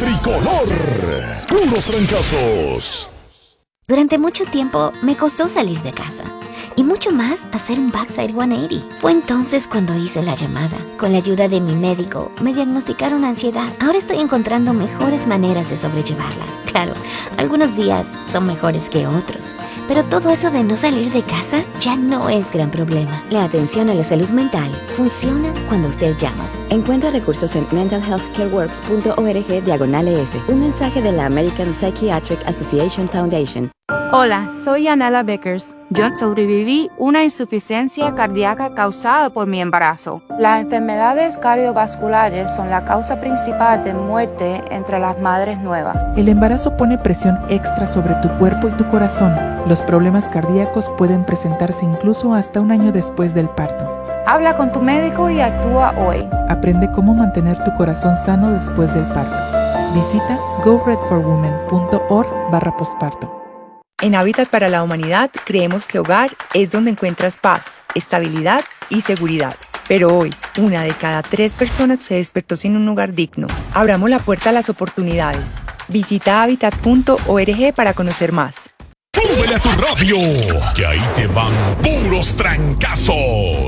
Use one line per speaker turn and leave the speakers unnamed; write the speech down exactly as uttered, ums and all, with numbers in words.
tricolor. Puros trancazos.
Durante mucho tiempo me costó salir de casa y mucho más hacer un backside ciento ochenta. Fue entonces cuando hice la llamada. Con la ayuda de mi médico me diagnosticaron ansiedad. Ahora estoy encontrando mejores maneras de sobrellevarla. Claro, algunos días son mejores que otros, pero todo eso de no salir de casa ya no es gran problema. La atención a la salud mental funciona cuando usted llama. Encuentra recursos en mental health care works punto org diagonal es. Un mensaje de la American Psychiatric Association Foundation.
Hola, soy Anela Vickers. Yo sobreviví una insuficiencia cardíaca causada por mi embarazo. Las enfermedades cardiovasculares son la causa principal de muerte entre las madres nuevas.
El embarazo pone presión extra sobre tu cuerpo y tu corazón. Los problemas cardíacos pueden presentarse incluso hasta un año después del parto.
Habla con tu médico y actúa hoy.
Aprende cómo mantener tu corazón sano después del parto. Visita go red for women punto org barra postparto.
En Hábitat para la Humanidad creemos que hogar es donde encuentras paz, estabilidad y seguridad. Pero hoy, una de cada tres personas se despertó sin un hogar digno. Abramos la puerta a las oportunidades. Visita hábitat punto org para conocer más.
¡Súbele a tu radio! Que ahí te van puros trancazos.